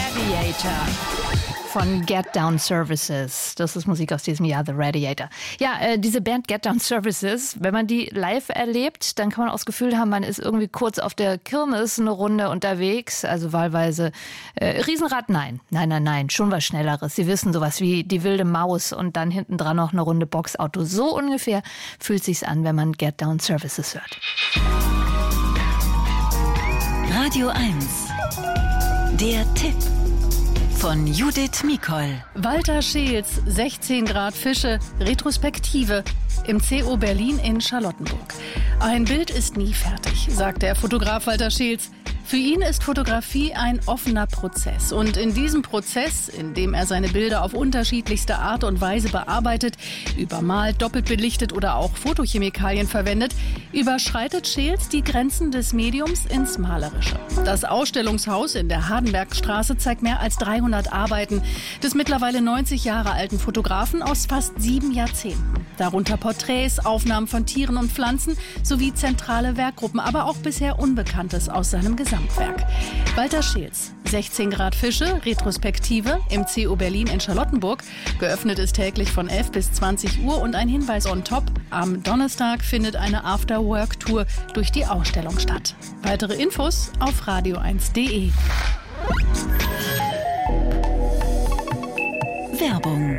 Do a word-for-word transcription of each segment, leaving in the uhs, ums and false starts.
Radiator von Get Down Services. Das ist Musik aus diesem Jahr, The Radiator. Ja, äh, diese Band Get Down Services, wenn man die live erlebt, dann kann man auch das Gefühl haben, man ist irgendwie kurz auf der Kirmes eine Runde unterwegs. Also wahlweise äh, Riesenrad, nein. Nein, nein, nein, schon was Schnelleres. Sie wissen, sowas wie die wilde Maus und dann hinten dran noch eine Runde Boxauto. So ungefähr fühlt sich's an, wenn man Get Down Services hört. Radio eins. Der Tipp von Judith Mikol. Walter Scheels, sechzehn Grad Fische, Retrospektive im C O Berlin in Charlottenburg. Ein Bild ist nie fertig, sagt der Fotograf Walter Scheels. Für ihn ist Fotografie ein offener Prozess. Und in diesem Prozess, in dem er seine Bilder auf unterschiedlichste Art und Weise bearbeitet, übermalt, doppelt belichtet oder auch Fotochemikalien verwendet, überschreitet Scheels die Grenzen des Mediums ins Malerische. Das Ausstellungshaus in der Hardenbergstraße zeigt mehr als dreihundert Arbeiten des mittlerweile neunzig Jahre alten Fotografen aus fast sieben Jahrzehnten. Darunter Porträts, Aufnahmen von Tieren und Pflanzen sowie zentrale Werkgruppen, aber auch bisher Unbekanntes aus seinem Gesamtwerk. Walter Scheels, sechzehn Grad Fische, Retrospektive im C O Berlin in Charlottenburg. Geöffnet ist täglich von elf bis zwanzig Uhr und ein Hinweis on top. Am Donnerstag findet eine After-Work-Tour durch die Ausstellung statt. Weitere Infos auf radio eins punkt de. Werbung.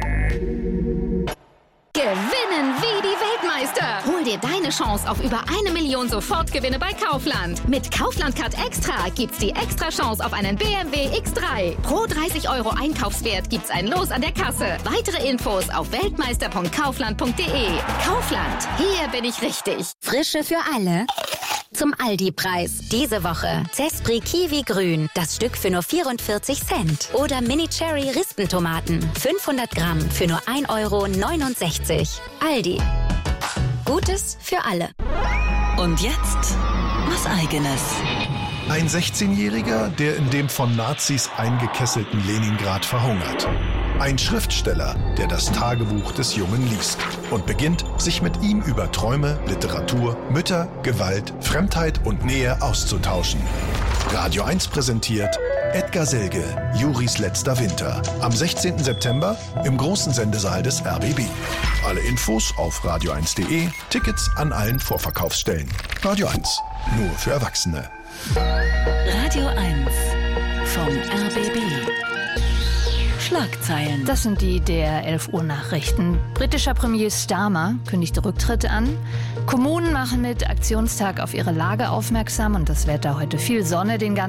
Gewinnen wie die Weltmeister! Hol dir deine Chance auf über eine Million Sofortgewinne bei Kaufland. Mit Kaufland Card Extra gibt's die extra Chance auf einen B M W X drei. Pro dreißig Euro Einkaufswert gibt's ein Los an der Kasse. Weitere Infos auf weltmeister punkt kaufland punkt de. Kaufland, hier bin ich richtig. Frische für alle. Zum Aldi-Preis. Diese Woche Zespri Kiwi Grün, das Stück für nur vierundvierzig Cent. Oder Mini Cherry Rispentomaten, fünfhundert Gramm für nur ein Euro neunundsechzig. Aldi. Gutes für alle. Und jetzt was Eigenes. Ein sechzehnjähriger, der in dem von Nazis eingekesselten Leningrad verhungert. Ein Schriftsteller, der das Tagebuch des Jungen liest und beginnt, sich mit ihm über Träume, Literatur, Mütter, Gewalt, Fremdheit und Nähe auszutauschen. Radio eins präsentiert Edgar Selge, Juris letzter Winter. Am sechzehnten September im großen Sendesaal des R B B. Alle Infos auf radio eins punkt de, Tickets an allen Vorverkaufsstellen. Radio eins, nur für Erwachsene. Radio eins vom R B B. Schlagzeilen. Das sind die der elf Uhr Nachrichten. Britischer Premier Starmer kündigte Rücktritt an. Kommunen machen mit Aktionstag auf ihre Lage aufmerksam und das Wetter heute viel Sonne den ganzen